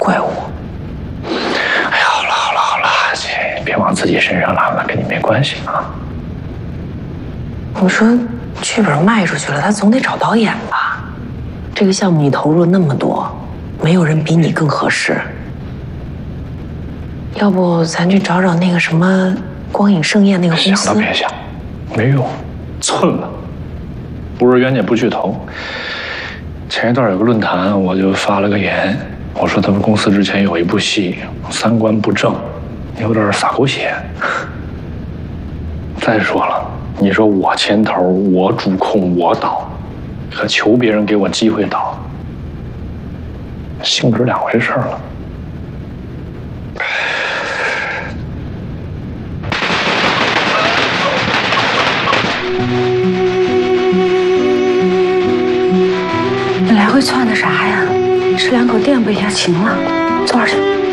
怪我。哎呀，好了，姐，别往自己身上揽了，跟你没关系啊。 我说，剧本卖出去了，他总得找导演吧？这个项目你投入那么多，没有人比你更合适。要不咱去找找那个什么光影盛宴那个公司？ 想都别想，没用，寸了。不是袁姐不去投。前一段有个论坛，我就发了个言，我说他们公司之前有一部戏三观不正，有点洒狗血。再说了，你说我牵头，我主控，我导，可求别人给我机会导，性质两回事了。 你来回窜的啥呀？吃两口垫不一下行了，坐会儿去。